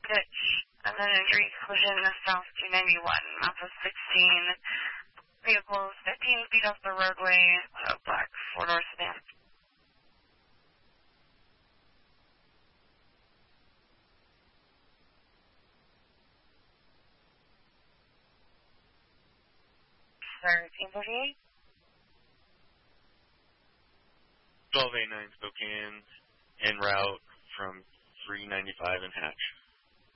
Pitch, and then injury collision south 291, map of 16, vehicles 15 feet off the roadway, black four-door sedan. Sir, 1848? 1289 Spokane, en route from 395 and Hatch.